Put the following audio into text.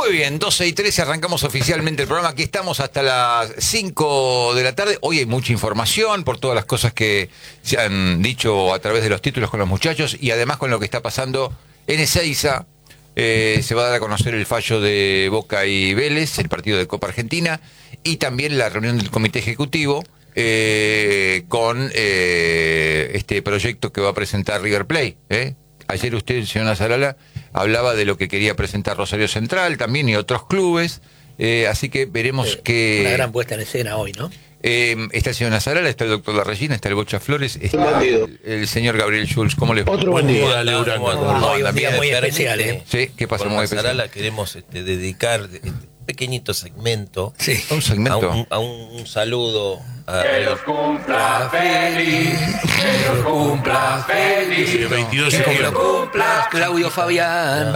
Muy bien, 12:13 arrancamos oficialmente el programa. Aquí estamos hasta las 5 de la tarde. Hoy hay mucha información por todas las cosas que se han dicho a través de los títulos con los muchachos y además con lo que está pasando en Ezeiza. Se va a dar a conocer el fallo de Boca y Vélez, el partido de Copa Argentina, y también la reunión del Comité Ejecutivo con este proyecto que va a presentar River Plate. Ayer usted, señor Nasarala, hablaba de lo que quería presentar Rosario Central también y otros clubes, así que veremos que... Una gran puesta en escena hoy, ¿no? Está el señor Nasarala, está el doctor Larrellina, está el Bocha Flores, está el señor Gabriel Schulz. ¿Cómo le va? Otro buen día. Hoy un día muy especial, ¿eh? Sí, ¿qué pasa? Con Muy Nasarala especial. queremos dedicar pequeñito segmento Sí. Un segmento. a un saludo a Cumpla feliz, que lo cumpla feliz, El 22 Que de lo cumpla Claudio Fabián.